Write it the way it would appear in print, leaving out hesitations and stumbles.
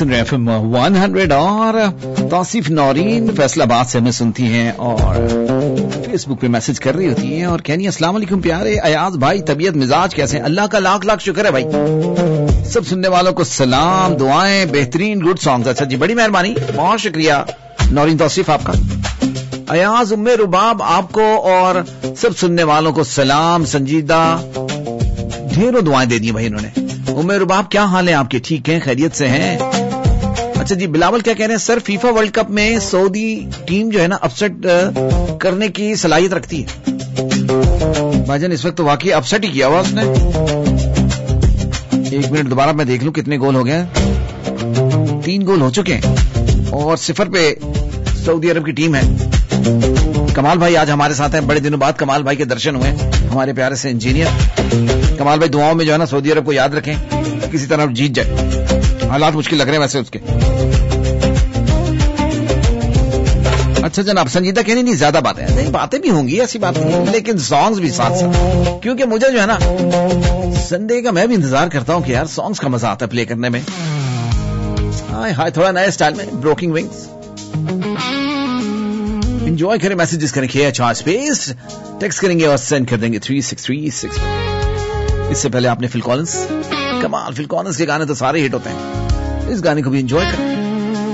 FM 100 और तौसीफ नौरीन फैसलाबाद से हमें सुनती हैं और फेसबुक पे मैसेज कर रही होती हैं और कहनी अस्सलाम वालेकुम प्यारे अयाज भाई, तबीयत मिजाज कैसे हैं? अल्लाह का लाख लाख शुक्र है भाई। सब सुनने वालों को सलाम, दुआएं, बेहतरीन गुड सॉन्ग्स। अच्छा जी, बड़ी मेहरबानी, बहुत शुक्रिया नौरीन तौसीफ आपका। अयाज उम्मे रुबाब आपको और सब सुनने वालों को सलाम, संजीदा ढेरों दुआएं दे दी भाई इन्होंने। उम्मे रुबाब क्या हाल है आपके? ठीक हैं, खैरियत से हैं? अच्छा जी, बिलावल क्या कह रहे हैं? सर फीफा वर्ल्ड कप में सऊदी टीम जो है ना अपसेट करने की सलाहियत रखती है। भाईजान इस वक्त तो वाकई अपसेट ही किया हुआ उसने। एक मिनट दोबारा मैं देख लूं कितने गोल हो गए। 3 गोल हो चुके हैं और 0 पे सऊदी अरब की टीम है। कमाल भाई आज हमारे साथ हैं, बड़े दिनों बाद कमाल भाई के दर्शन हुए, हमारे प्यारे से इंजीनियर। कमाल भाई दुआओं में जो है ना सऊदी अरब को याद रखें, किसी तरह जीत जाए। हालात मुश्किल लग रहे हैं वैसे उसके। अच्छा जनाब, संजीदा कहनी नहीं ज्यादा बातें नहीं, बातें भी होंगी ऐसी बात नहीं, लेकिन सॉन्ग्स भी साथ साथ, क्योंकि मुझे जो है ना संडे का मैं भी इंतजार करता हूं कि यार सॉन्ग्स का मजा आता है प्ले करने में। हाय हाय, थोड़ा नए स्टाइल में ब्रोकिंग विंग्स एंजॉय करें, मैसेजेस करें, KHR स्पेस टेक्स्ट करेंगे और सेंड कर देंगे 3636। इससे पहले आपने फिल कॉलिंस, कमाल फिल कॉलिंस के गाने तो सारे हिट होते हैं, इस गाने को भी एंजॉय करें।